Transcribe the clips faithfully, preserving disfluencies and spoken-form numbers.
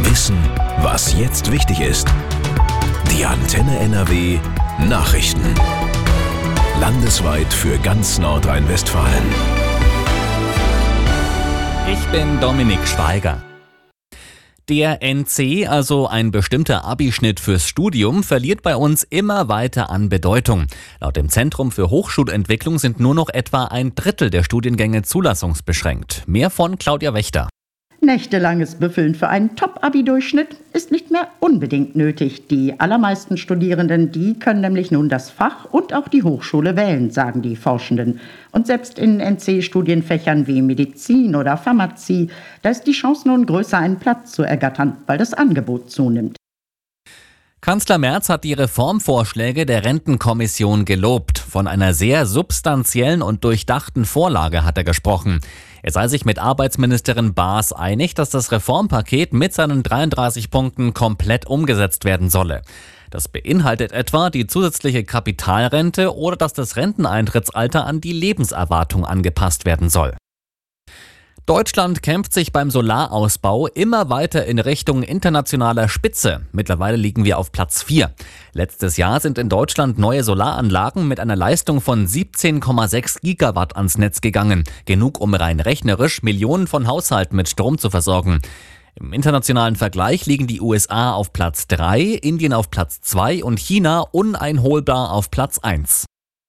Wissen, was jetzt wichtig ist. Die Antenne N R W Nachrichten. Landesweit für ganz Nordrhein-Westfalen. Ich bin Dominik Schweiger. Der N C, also ein bestimmter Abischnitt fürs Studium, verliert bei uns immer weiter an Bedeutung. Laut dem Zentrum für Hochschulentwicklung sind nur noch etwa ein Drittel der Studiengänge zulassungsbeschränkt. Mehr von Claudia Wächter. Nächtelanges Büffeln für einen Top-Abi-Durchschnitt ist nicht mehr unbedingt nötig. Die allermeisten Studierenden, die können nämlich nun das Fach und auch die Hochschule wählen, sagen die Forschenden. Und selbst in N C-Studienfächern wie Medizin oder Pharmazie, da ist die Chance nun größer, einen Platz zu ergattern, weil das Angebot zunimmt. Kanzler Merz hat die Reformvorschläge der Rentenkommission gelobt. Von einer sehr substanziellen und durchdachten Vorlage hat er gesprochen. Er sei sich mit Arbeitsministerin Baas einig, dass das Reformpaket mit seinen dreiunddreißig Punkten komplett umgesetzt werden solle. Das beinhaltet etwa die zusätzliche Kapitalrente oder dass das Renteneintrittsalter an die Lebenserwartung angepasst werden soll. Deutschland kämpft sich beim Solarausbau immer weiter in Richtung internationaler Spitze. Mittlerweile liegen wir auf Platz vier. Letztes Jahr sind in Deutschland neue Solaranlagen mit einer Leistung von siebzehn Komma sechs Gigawatt ans Netz gegangen. Genug, um rein rechnerisch Millionen von Haushalten mit Strom zu versorgen. Im internationalen Vergleich liegen die U S A auf Platz drei, Indien auf Platz zwei und China uneinholbar auf Platz eins.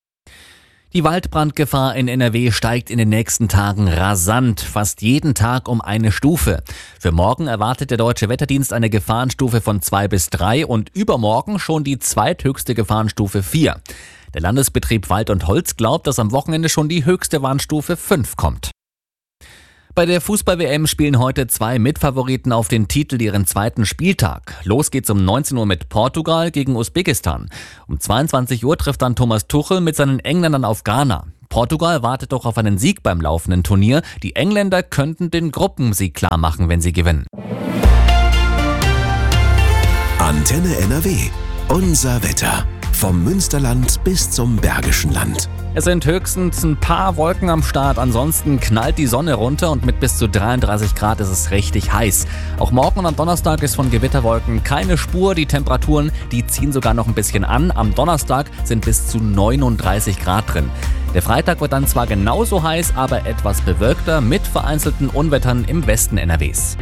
Die Waldbrandgefahr in N R W steigt in den nächsten Tagen rasant, fast jeden Tag um eine Stufe. Für morgen erwartet der Deutsche Wetterdienst eine Gefahrenstufe von zwei bis drei und übermorgen schon die zweithöchste Gefahrenstufe vier. Der Landesbetrieb Wald und Holz glaubt, dass am Wochenende schon die höchste Warnstufe fünf kommt. Bei der Fußball-W M spielen heute zwei Mitfavoriten auf den Titel ihren zweiten Spieltag. Los geht's um neunzehn Uhr mit Portugal gegen Usbekistan. Um zweiundzwanzig Uhr trifft dann Thomas Tuchel mit seinen Engländern auf Ghana. Portugal wartet doch auf einen Sieg beim laufenden Turnier. Die Engländer könnten den Gruppensieg klar machen, wenn sie gewinnen. Antenne N R W. Unser Wetter. Vom Münsterland bis zum Bergischen Land. Es sind höchstens ein paar Wolken am Start, ansonsten knallt die Sonne runter und mit bis zu dreiunddreißig Grad ist es richtig heiß. Auch morgen und am Donnerstag ist von Gewitterwolken keine Spur. Die Temperaturen, die ziehen sogar noch ein bisschen an. Am Donnerstag sind bis zu neununddreißig Grad drin. Der Freitag wird dann zwar genauso heiß, aber etwas bewölkter mit vereinzelten Unwettern im Westen N R Ws.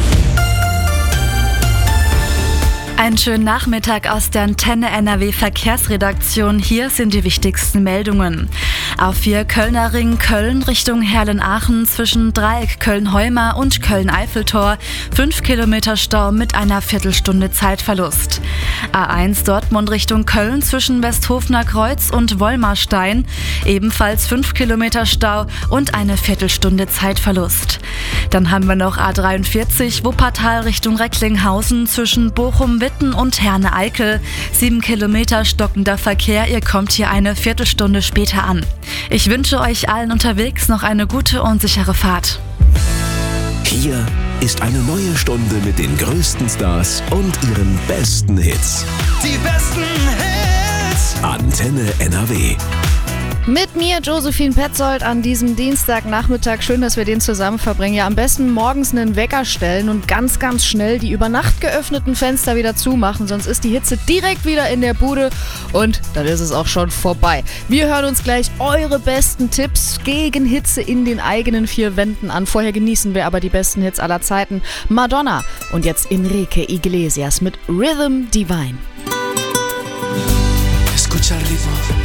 Einen schönen Nachmittag aus der Antenne N R W Verkehrsredaktion. Hier sind die wichtigsten Meldungen. A vier Kölner Ring Köln Richtung Herlen-Aachen zwischen Dreieck Köln-Heumar und Köln-Eiffeltor. fünf Kilometer Stau mit einer Viertelstunde Zeitverlust. A eins Dortmund Richtung Köln zwischen Westhofener Kreuz und Wollmarstein. Ebenfalls fünf Kilometer Stau und eine Viertelstunde Zeitverlust. Dann haben wir noch A dreiundvierzig Wuppertal Richtung Recklinghausen zwischen Bochum Witten und Herne-Eickel. Sieben Kilometer stockender Verkehr, ihr kommt hier eine Viertelstunde später an. Ich wünsche euch allen unterwegs noch eine gute und sichere Fahrt. Hier ist eine neue Stunde mit den größten Stars und ihren besten Hits. Die besten Hits! Antenne N R W. Mit mir, Josephine Petzold, an diesem Dienstagnachmittag. Schön, dass wir den zusammen verbringen. Ja, am besten morgens einen Wecker stellen und ganz, ganz schnell die über Nacht geöffneten Fenster wieder zumachen. Sonst ist die Hitze direkt wieder in der Bude und dann ist es auch schon vorbei. Wir hören uns gleich eure besten Tipps gegen Hitze in den eigenen vier Wänden an. Vorher genießen wir aber die besten Hits aller Zeiten. Madonna und jetzt Enrique Iglesias mit Rhythm Divine. Escucha el ritmo.